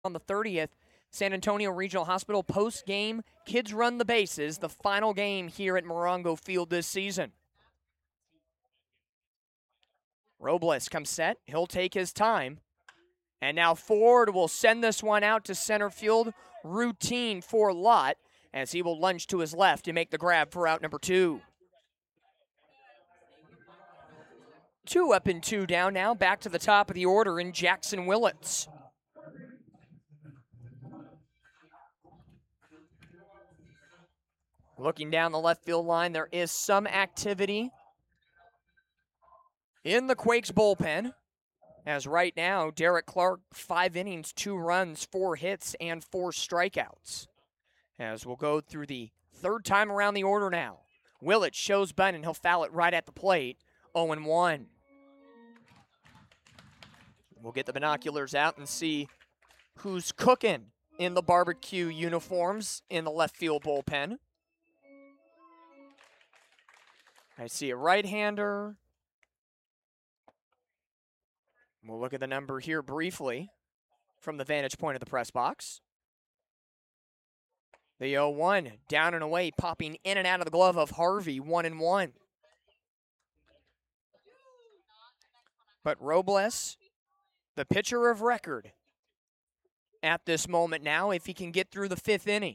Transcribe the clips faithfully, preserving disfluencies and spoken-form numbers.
on the thirtieth. San Antonio Regional Hospital post-game Kids Run the Bases, the final game here at Morongo Field this season. Robles comes set. He'll take his time. And now Ford will send this one out to center field. Routine for Lott as he will lunge to his left to make the grab for out number two. Two up and two down now. Back to the top of the order in Jackson Willits. Looking down the left field line, there is some activity in the Quakes bullpen. As right now, Derek Clark, five innings, two runs, four hits, and four strikeouts. As we'll go through the third time around the order now. Willits shows bunt, and he'll foul it right at the plate. oh and one. We'll get the binoculars out and see who's cooking in the barbecue uniforms in the left field bullpen. I see a right-hander. We'll look at the number here briefly from the vantage point of the press box. The oh one down and away, popping in and out of the glove of Harvey, one and one. But Robles, the pitcher of record at this moment now, if he can get through the fifth inning.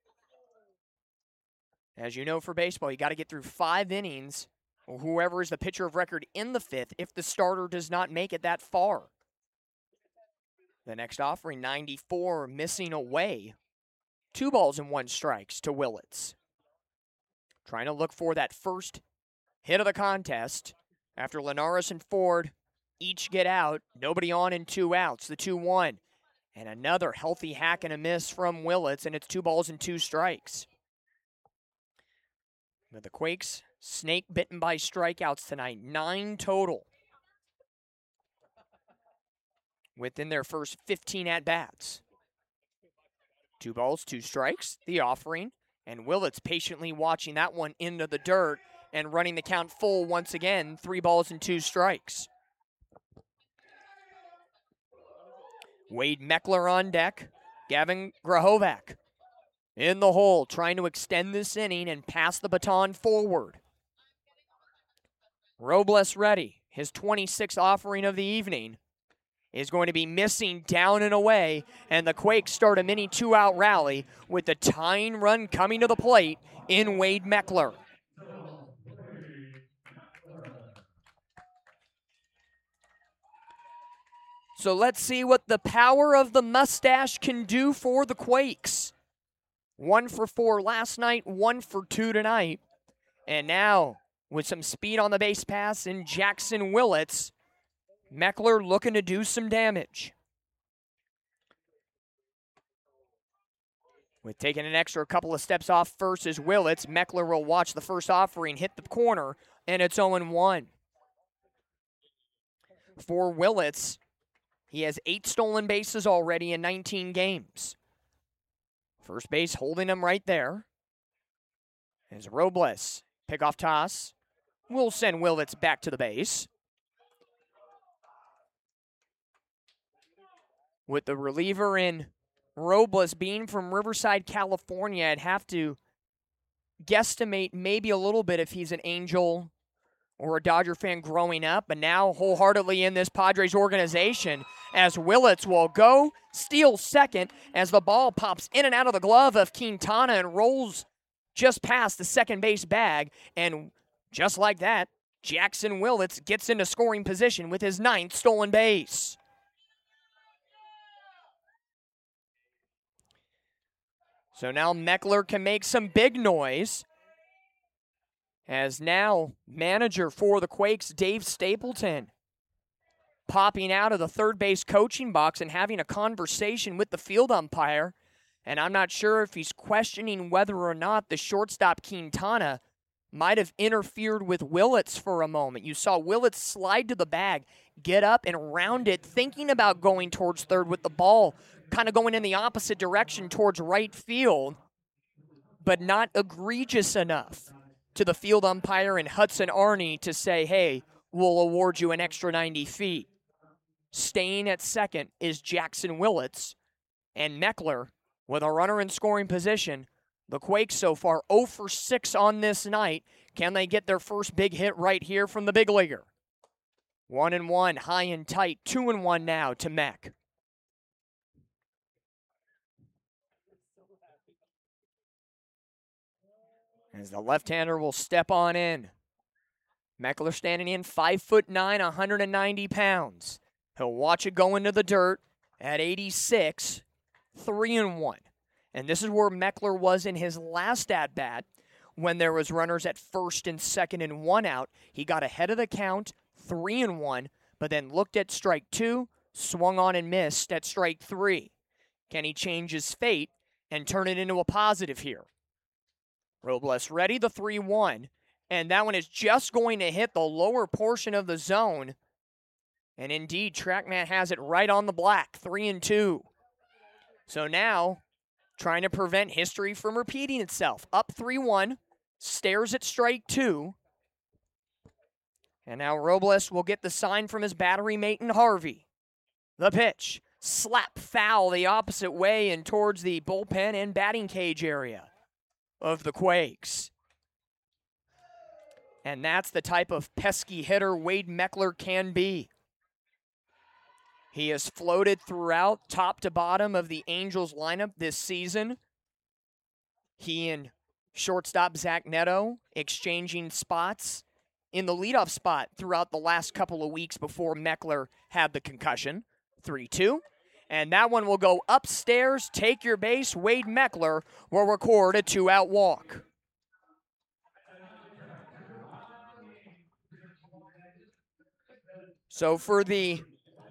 As you know, for baseball, you got to get through five innings, or whoever is the pitcher of record in the fifth, if the starter does not make it that far. The next offering, ninety-four, missing away. Two balls and one strikes to Willits. Trying to look for that first hit of the contest after Linares and Ford each get out. Nobody on and two outs. The two one. And another healthy hack and a miss from Willits, and it's two balls and two strikes. But the Quakes, snake bitten by strikeouts tonight, nine total. Within their first fifteen at-bats. Two balls, two strikes, the offering, and Willits patiently watching that one into the dirt and running the count full once again, three balls and two strikes. Wade Meckler on deck, Gavin Grahovac in the hole, trying to extend this inning and pass the baton forward. Robles ready. His twenty-sixth offering of the evening is going to be missing down and away, and the Quakes start a mini two-out rally with the tying run coming to the plate in Wade Meckler. So let's see what the power of the mustache can do for the Quakes. One for four last night, one for two tonight. And now, with some speed on the base pass in Jackson Willits, Meckler looking to do some damage. With taking an extra couple of steps off first is Willits, Meckler will watch the first offering hit the corner, and it's oh and one. For Willits, he has eight stolen bases already in nineteen games. First base holding him right there. As Robles, pickoff toss, will send Willits back to the base. With the reliever in Robles being from Riverside, California, I'd have to guesstimate maybe a little bit if he's an Angel or a Dodger fan growing up, but now wholeheartedly in this Padres organization, as Willits will go, steal second as the ball pops in and out of the glove of Quintana and rolls just past the second base bag. And just like that, Jackson Willits gets into scoring position with his ninth stolen base. So now Meckler can make some big noise, as now manager for the Quakes, Dave Stapleton, popping out of the third base coaching box and having a conversation with the field umpire. And I'm not sure if he's questioning whether or not the shortstop Quintana might have interfered with Willits for a moment. You saw Willits slide to the bag, get up and round it, thinking about going towards third with the ball kind of going in the opposite direction towards right field, but not egregious enough to the field umpire and Hudson Arney to say, hey, we'll award you an extra ninety feet. Staying at second is Jackson Willits, And Meckler, with a runner in scoring position, the Quakes so far oh for six on this night. Can they get their first big hit right here from the big leaguer? One and one, high and tight. Two and one now to Meck. As the left-hander will step on in. Meckler standing in five foot nine, one hundred ninety pounds. He'll watch it go into the dirt at eighty-six, three and one. And this is where Meckler was in his last at-bat when there was runners at first and second and one out. He got ahead of the count, three and one, but then looked at strike two, swung on and missed at strike three. Can he change his fate and turn it into a positive here? Robles ready, the three one, and that one is just going to hit the lower portion of the zone. And indeed, TrackMan has it right on the black, three and two. So now, trying to prevent history from repeating itself. Up three one, stares at strike two. And now Robles will get the sign from his battery mate in Harvey. The pitch, slap foul the opposite way and towards the bullpen and batting cage area of the Quakes. And that's the type of pesky hitter Wade Meckler can be. He has floated throughout top to bottom of the Angels lineup this season. He and shortstop Zach Neto exchanging spots in the leadoff spot throughout the last couple of weeks before Meckler had the concussion. three two. And that one will go upstairs, take your base. Wade Meckler will record a two-out walk. So for the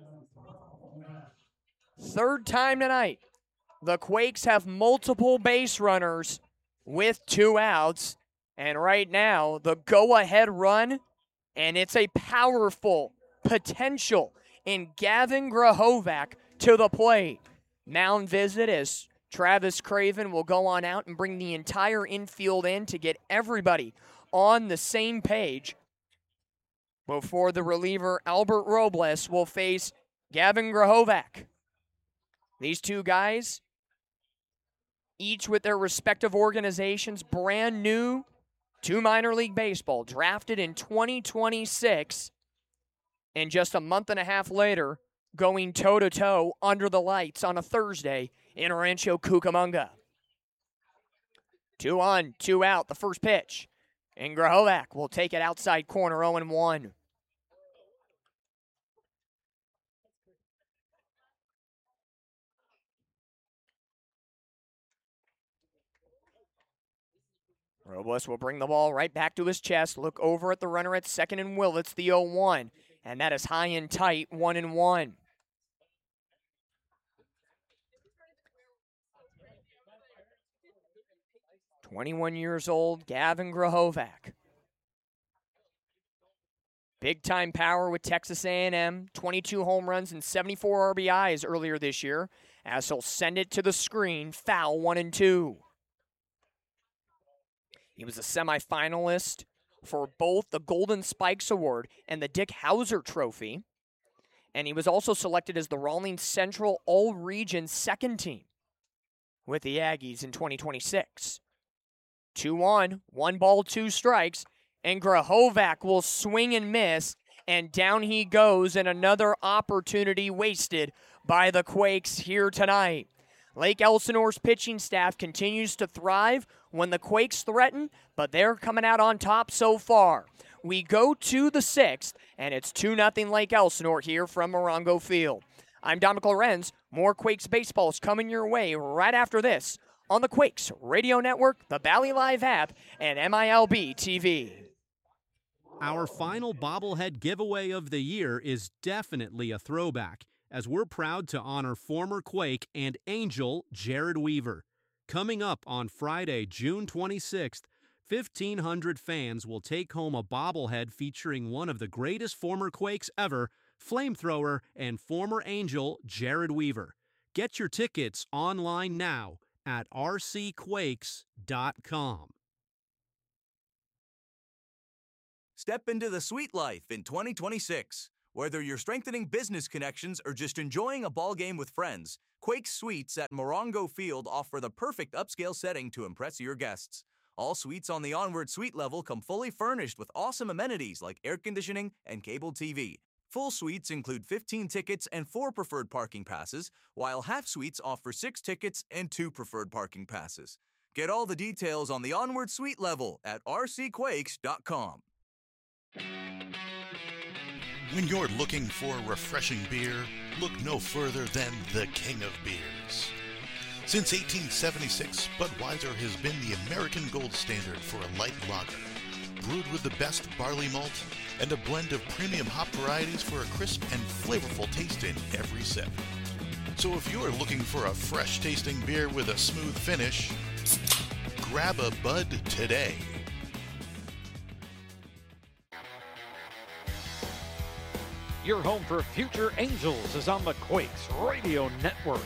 third time tonight, the Quakes have multiple base runners with two outs. And right now, the go-ahead run, and it's a powerful potential in Gavin Grahovac to the plate. Mound visit as Travis Craven will go on out and bring the entire infield in to get everybody on the same page before the reliever Albert Robles will face Gavin Grahovac. These two guys, each with their respective organizations, brand new to minor league baseball, drafted in twenty twenty-six, and just a month and a half later, going toe-to-toe under the lights on a Thursday in Rancho Cucamonga. Two on, two out, the first pitch. And Grahovac will take it outside corner, oh and one. Robles will bring the ball right back to his chest, look over at the runner at second and will. It's the oh one, and that is high and tight, one and one. twenty-one years old, Gavin Grahovac. Big-time power with Texas A and M, twenty-two home runs and seventy-four R B Is earlier this year, as he'll send it to the screen, foul one and two. He was a semifinalist for both the Golden Spikes Award and the Dick Hauser Trophy, and he was also selected as the Rawlings Central All-Region second team with the Aggies in twenty twenty-six. two on, one ball, two strikes, and Grahovac will swing and miss, and down he goes, and another opportunity wasted by the Quakes here tonight. Lake Elsinore's pitching staff continues to thrive when the Quakes threaten, but they're coming out on top so far. We go to the sixth, and it's two nothing Lake Elsinore here from Morongo Field. I'm Dominic Lorenz. More Quakes baseball is coming your way right after this on the Quakes Radio Network, the Bally Live app, and M I L B T V. Our final bobblehead giveaway of the year is definitely a throwback, as we're proud to honor former Quake and Angel Jared Weaver. Coming up on Friday, June twenty-sixth, fifteen hundred fans will take home a bobblehead featuring one of the greatest former Quakes ever, flamethrower and former Angel Jared Weaver. Get your tickets online now at r c quakes dot com. Step into the sweet life in twenty twenty-six. Whether you're strengthening business connections or just enjoying a ball game with friends, Quake Suites at Morongo Field offer the perfect upscale setting to impress your guests. All suites on the Onward Suite level come fully furnished with awesome amenities like air conditioning and cable T V. Full suites include fifteen tickets and four preferred parking passes, while half suites offer six tickets and two preferred parking passes. Get all the details on the Onward Suite level at r c quakes dot com. When you're looking for refreshing beer, look no further than the King of Beers. Since eighteen seventy-six, Budweiser has been the American gold standard for a light lager, brewed with the best barley malt and a blend of premium hop varieties for a crisp and flavorful taste in every sip. So if you're looking for a fresh-tasting beer with a smooth finish, grab a Bud today. Your home for future Angels is on the Quakes Radio Network.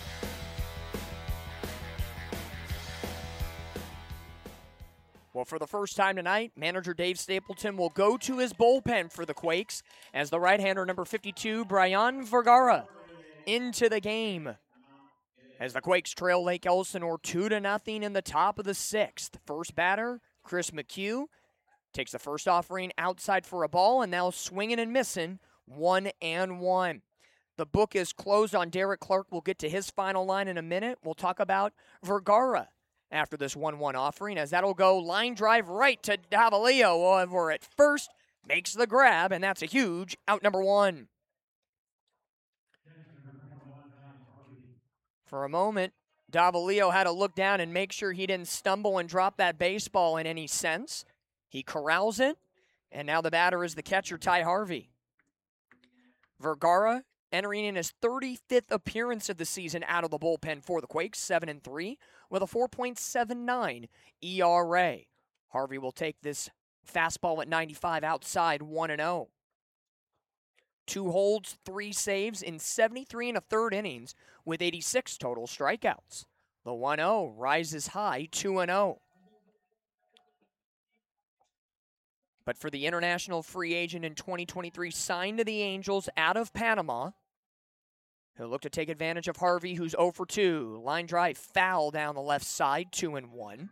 Well, for the first time tonight, manager Dave Stapleton will go to his bullpen for the Quakes as the right-hander number fifty-two, Brian Vergara, into the game. As the Quakes trail Lake Elsinore two to nothing in the top of the sixth. First batter, Chris McHugh, takes the first offering outside for a ball, and now swinging and missing, one and one. The book is closed on Derek Clark. We'll get to his final line in a minute. We'll talk about Vergara after this one one offering, as that'll go line drive right to Davalillo over at first, makes the grab, and that's a huge out number one. For a moment, Davalillo had to look down and make sure he didn't stumble and drop that baseball in any sense. He corrals it, and now the batter is the catcher, Ty Harvey. Vergara entering in his thirty-fifth appearance of the season out of the bullpen for the Quakes, seven and three, with a four point seven nine E R A. Harvey will take this fastball at ninety-five outside, one and oh. Two holds, three saves in seventy-three and a third innings with eighty-six total strikeouts. The one oh rises high, two and oh. But for the international free agent in twenty twenty-three signed to the Angels out of Panama, he'll look to take advantage of Harvey, who's oh for two. Line drive foul down the left side, two and one.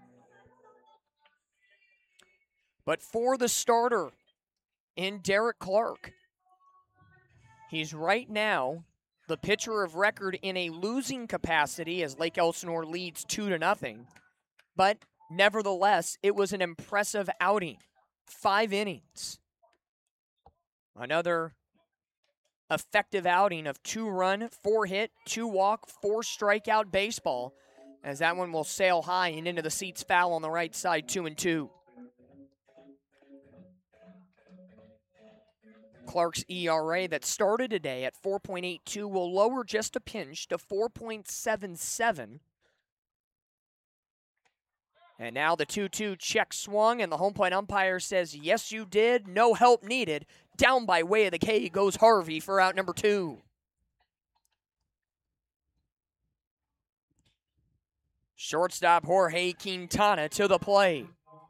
But for the starter in Derek Clark, he's right now the pitcher of record in a losing capacity as Lake Elsinore leads two to nothing. But nevertheless, it was an impressive outing. Five innings. Another effective outing of two-run, four-hit, two-walk, four-strikeout baseball, as that one will sail high and into the seats foul on the right side, two and two. Clark's E R A that started today at four point eight two will lower just a pinch to four point seven seven. And now the two two check swung, and the home plate umpire says, yes, you did. No help needed. Down by way of the K goes Harvey for out number two. Shortstop Jorge Quintana to the plate.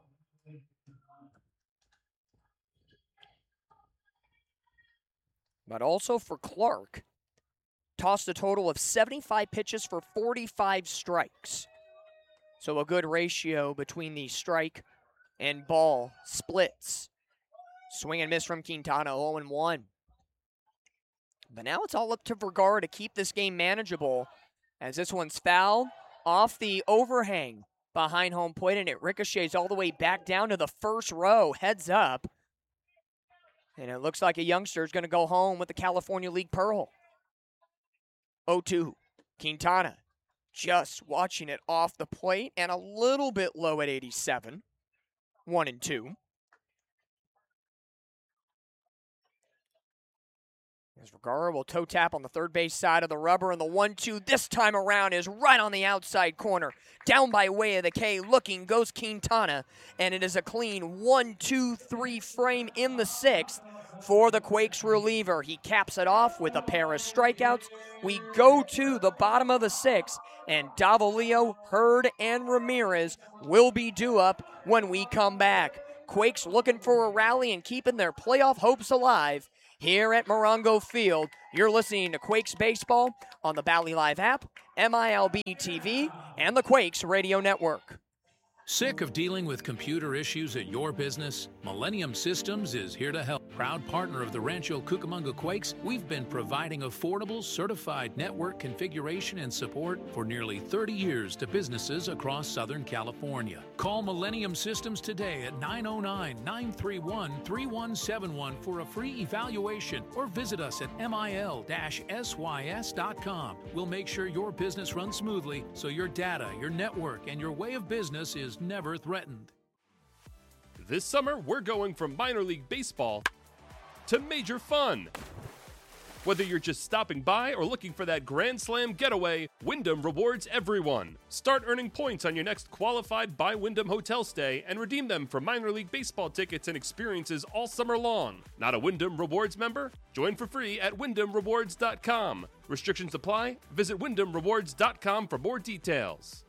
But also for Clark, tossed a total of seventy-five pitches for forty-five strikes. So a good ratio between the strike and ball splits. Swing and miss from Quintana, oh and one. But now it's all up to Vergara to keep this game manageable, as this one's fouled off the overhang behind home plate, and it ricochets all the way back down to the first row, heads up. And it looks like a youngster is going to go home with the California League Pearl. oh two, Quintana. Just watching it off the plate and a little bit low at eighty-seven. One and two. As Vergara will toe tap on the third base side of the rubber, and the one two this time around is right on the outside corner. Down by way of the K, looking goes Quintana, and it is a clean one two three frame in the sixth for the Quakes reliever. He caps it off with a pair of strikeouts. We go to the bottom of the sixth, and Davalillo, Hurd, and Ramirez will be due up when we come back. Quakes looking for a rally and keeping their playoff hopes alive here at Morongo Field. You're listening to Quakes Baseball on the Bally Live app, M I L B T V, and the Quakes Radio Network. Sick of dealing with computer issues at your business? Millennium Systems is here to help. Proud partner of the Rancho Cucamonga Quakes, we've been providing affordable, certified network configuration and support for nearly thirty years to businesses across Southern California. Call Millennium Systems today at nine oh nine, nine three one, three one seven one for a free evaluation, or visit us at mil dash s y s dot com. We'll make sure your business runs smoothly so your data, your network, and your way of business is never threatened. This summer, we're going from minor league baseball to major fun. Whether you're just stopping by or looking for that Grand Slam getaway, Wyndham rewards everyone. Start earning points on your next qualified by Wyndham hotel stay and redeem them for minor league baseball tickets and experiences all summer long. Not a Wyndham Rewards member? Join for free at wyndham rewards dot com. Restrictions apply. Visit wyndham rewards dot com for more details.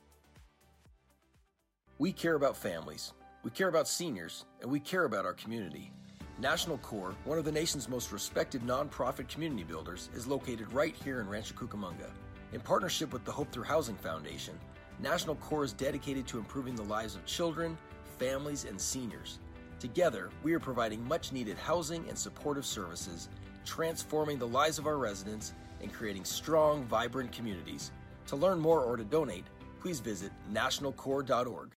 We care about families, we care about seniors, and we care about our community. National Core, one of the nation's most respected nonprofit community builders, is located right here in Rancho Cucamonga. In partnership with the Hope Through Housing Foundation, National Core is dedicated to improving the lives of children, families, and seniors. Together, we are providing much-needed housing and supportive services, transforming the lives of our residents, and creating strong, vibrant communities. To learn more or to donate, please visit national core dot org.